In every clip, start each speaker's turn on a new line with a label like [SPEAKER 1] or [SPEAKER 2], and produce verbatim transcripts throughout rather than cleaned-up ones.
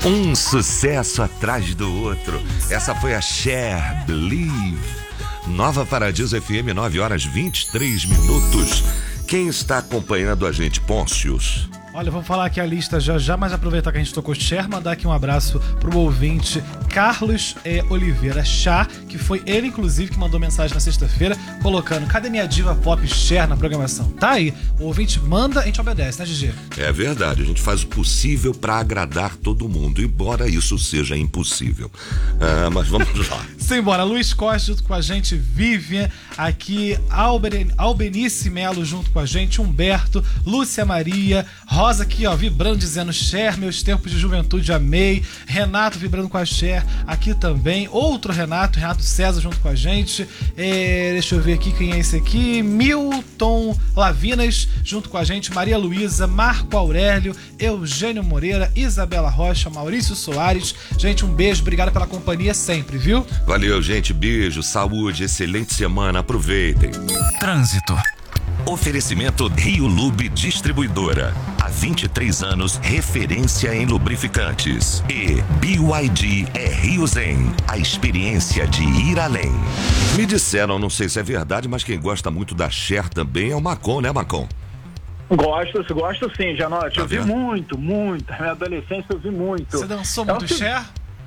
[SPEAKER 1] Um sucesso atrás do outro. Essa foi a Cher, Believe. Nova Paradiso F M, nove horas e vinte e três minutos. Quem está acompanhando a gente, Pôncios?
[SPEAKER 2] Olha, vamos falar aqui a lista já já, mas aproveitar que a gente tocou Cher, mandar aqui um abraço pro ouvinte Carlos eh, Oliveira Chá, que foi ele, inclusive, que mandou mensagem na sexta-feira, colocando: cadê minha diva pop Cher na programação? Tá aí, o ouvinte manda, a gente obedece, né, Gigi?
[SPEAKER 1] É verdade, a gente faz o possível para agradar todo mundo, embora isso seja impossível. Ah, mas vamos lá.
[SPEAKER 2] Simbora, Luiz Costa junto com a gente, Vivian, aqui, Alber, Albenice Melo junto com a gente, Humberto, Lúcia Maria, Rosa aqui, ó, vibrando, dizendo: Cher, meus tempos de juventude, amei. Renato vibrando com a Cher aqui também. Outro Renato, Renato César junto com a gente. É, deixa eu ver aqui quem é esse aqui. Milton Lavinas junto com a gente. Maria Luísa, Marco Aurélio, Eugênio Moreira, Isabela Rocha, Maurício Soares. Gente, um beijo, obrigado pela companhia sempre, viu?
[SPEAKER 1] Valeu, gente, beijo, saúde, excelente semana, aproveitem.
[SPEAKER 3] Trânsito. Oferecimento Rio Lube Distribuidora. Há vinte e três anos, referência em lubrificantes. E B Y D é Rio Zen, a experiência de ir além.
[SPEAKER 1] Me disseram, não sei se é verdade, mas quem gosta muito da Cher também é o Macon, né, Macon?
[SPEAKER 4] Gosto, gosto sim, Janote.
[SPEAKER 1] Tá
[SPEAKER 4] eu vi
[SPEAKER 1] vendo?
[SPEAKER 4] muito, muito. Na minha adolescência eu vi muito.
[SPEAKER 2] Você dançou
[SPEAKER 4] É o
[SPEAKER 2] muito
[SPEAKER 4] que-
[SPEAKER 2] Cher?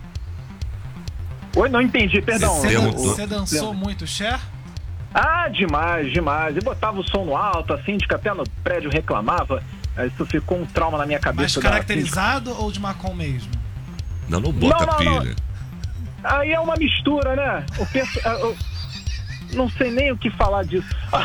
[SPEAKER 4] Oi, não entendi, perdão.
[SPEAKER 2] Você,
[SPEAKER 1] Temos-
[SPEAKER 2] dan- você dançou muito Cher?
[SPEAKER 4] Ah, demais, demais. E botava o som no alto, a síndica até no prédio reclamava. Isso ficou um trauma na minha
[SPEAKER 2] Mas
[SPEAKER 4] cabeça. da
[SPEAKER 2] caracterizado ou de Macon mesmo?
[SPEAKER 1] Não, não bota
[SPEAKER 4] Não, não, não.
[SPEAKER 1] pilha.
[SPEAKER 4] Aí é uma mistura, né? O perso... ah, o- Não sei nem o que falar disso.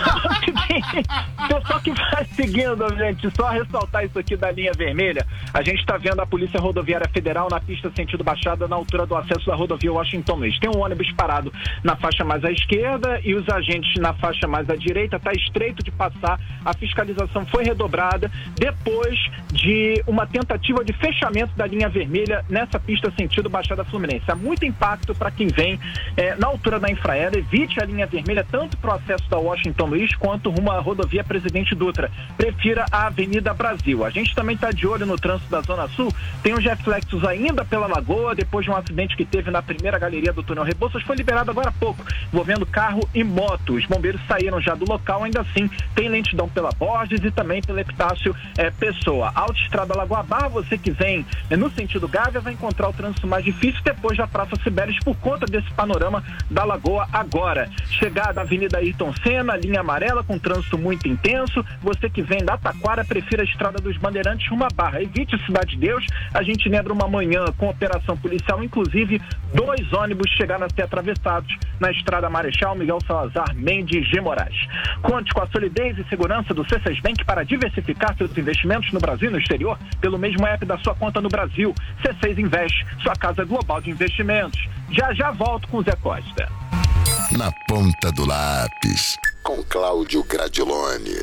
[SPEAKER 4] Pessoal que vai seguindo, gente, só ressaltar isso aqui da linha vermelha. A gente está vendo a Polícia Rodoviária Federal na pista sentido Baixada, na altura do acesso da rodovia Washington Luiz. Tem um ônibus parado na faixa mais à esquerda e os agentes na faixa mais à direita. Está estreito de passar. A fiscalização foi redobrada depois de uma tentativa de fechamento da linha vermelha nessa pista sentido Baixada Fluminense. Há muito impacto para quem vem eh, na altura da Infraero. Evite a linha vermelha tanto para o acesso da Washington Luiz quanto rumo à rodovia Presidente Dutra. Prefira a Avenida Brasil. A gente também está de olho no trânsito da Zona Sul. Tem os reflexos ainda pela Lagoa, depois de um acidente que teve na primeira galeria do túnel Rebouças. Foi liberado agora há pouco, envolvendo carro e moto. Os bombeiros saíram já do local, ainda assim tem lentidão pela Borges e também pela Epitácio é, Pessoa. Autoestrada Lagoa Barra, você que vem é, no sentido Gávea, vai encontrar o trânsito mais difícil depois da Praça Sibéries por conta desse panorama da Lagoa agora. Chegada à Avenida Ayrton Senna, linha amarela com trânsito muito intenso. Você que vem da Taquara, prefira a Estrada dos Bandeirantes rumo à Barra. Evite Cidade de Deus. A gente lembra uma manhã com operação policial, inclusive dois ônibus chegaram a ser atravessados na Estrada Marechal Miguel Salazar Mendes G. Moraes. Conte com a solidez e segurança do C seis Bank para diversificar seus investimentos no Brasil e no exterior pelo mesmo app da sua conta no Brasil. C seis Invest, sua casa global de investimentos. Já já volto com o Zé Costa.
[SPEAKER 5] Na ponta do lápis, com Cláudio Gradiloni.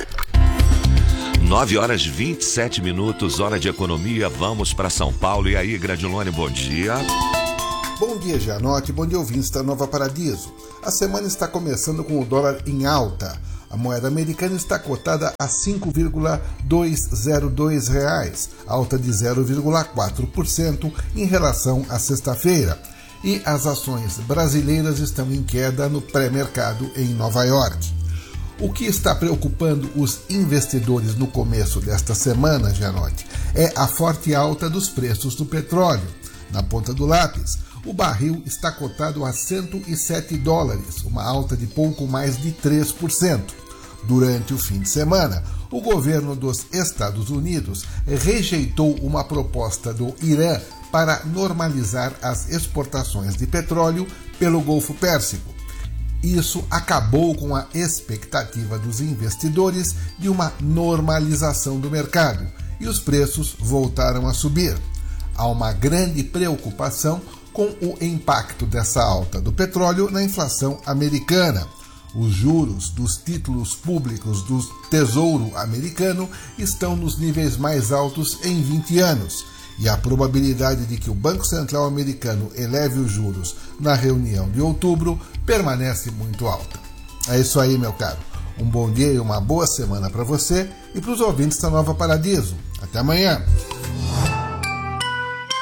[SPEAKER 1] nove horas e vinte e sete minutos, hora de economia, vamos para São Paulo. E aí, Gradiloni, bom dia.
[SPEAKER 6] Bom dia, Janote, bom dia, ouvintes da Nova Paradiso. A semana está começando com o dólar em alta. A moeda americana está cotada a cinco vírgula duzentos e dois reais, alta de zero vírgula quatro por cento em relação à sexta-feira. E as ações brasileiras estão em queda no pré-mercado em Nova York. O que está preocupando os investidores no começo desta semana, Janote, é a forte alta dos preços do petróleo. Na ponta do lápis, o barril está cotado a cento e sete dólares, uma alta de pouco mais de três por cento. Durante o fim de semana, o governo dos Estados Unidos rejeitou uma proposta do Irã para normalizar as exportações de petróleo pelo Golfo Pérsico. Isso acabou com a expectativa dos investidores de uma normalização do mercado e os preços voltaram a subir. Há uma grande preocupação com o impacto dessa alta do petróleo na inflação americana. Os juros dos títulos públicos do Tesouro Americano estão nos níveis mais altos em vinte anos. E a probabilidade de que o Banco Central Americano eleve os juros na reunião de outubro permanece muito alta. É isso aí, meu caro. Um bom dia e uma boa semana para você e para os ouvintes da Nova Paradiso. Até amanhã.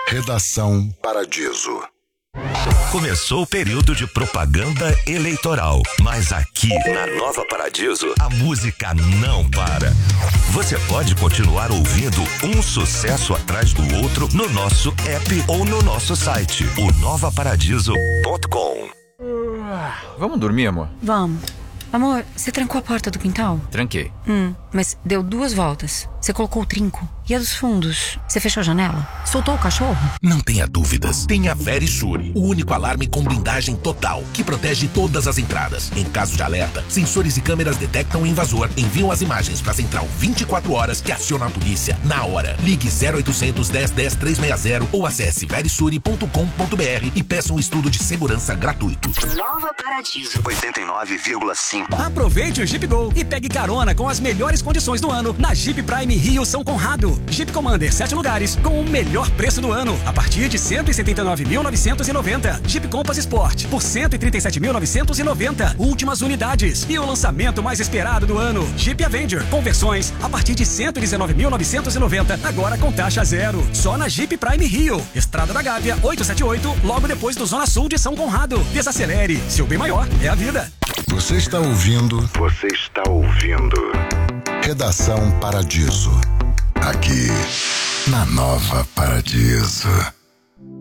[SPEAKER 5] Redação Paradiso.
[SPEAKER 3] Começou o período de propaganda eleitoral, mas aqui na Nova Paradiso a música não para. Você pode continuar ouvindo um sucesso atrás do outro no nosso app ou no nosso site, o nova paradiso ponto com.
[SPEAKER 7] Vamos dormir, amor?
[SPEAKER 8] Vamos. Amor, você trancou a porta do quintal?
[SPEAKER 7] Tranquei.
[SPEAKER 8] Hum, mas deu duas voltas. Você colocou o trinco. E a dos fundos? Você fechou a janela? Soltou o cachorro?
[SPEAKER 9] Não tenha dúvidas. Tenha Verisure, o único alarme com blindagem total, que protege todas as entradas. Em caso de alerta, sensores e câmeras detectam o invasor, enviam as imagens para a central vinte e quatro horas que aciona a polícia na hora. Ligue zero oitocentos, dez, dez, trezentos e sessenta ou acesse verisure ponto com ponto br e peça um estudo de segurança gratuito.
[SPEAKER 10] Nova Paradiso
[SPEAKER 3] oitenta e nove vírgula cinco.
[SPEAKER 11] Aproveite o Jeep Go e pegue carona com as melhores condições do ano na Jeep Prime Rio São Conrado. Jeep Commander sete lugares com o melhor preço do ano a partir de cento e setenta e nove mil novecentos e noventa. Jeep Compass Sport por cento e trinta e sete mil novecentos e noventa. Últimas unidades. E o lançamento mais esperado do ano, Jeep Avenger com versões a partir de cento e dezenove mil novecentos e noventa, agora com taxa zero. Só na Jeep Prime Rio. Estrada da Gávea oitocentos e setenta e oito, logo depois do Zona Sul de São Conrado. Desacelere, seu bem maior é a vida.
[SPEAKER 5] Você está ouvindo?
[SPEAKER 3] Você está ouvindo?
[SPEAKER 5] Redação Paradiso. Aqui, na Nova Paradiso.